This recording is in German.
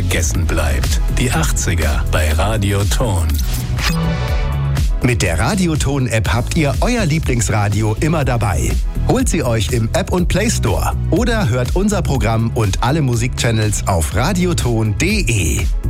vergessen bleibt. Die 80er bei Radioton. Mit der Radioton-App habt ihr euer Lieblingsradio immer dabei. Holt sie euch im App- und Play Store oder hört unser Programm und alle Musikchannels auf radioton.de.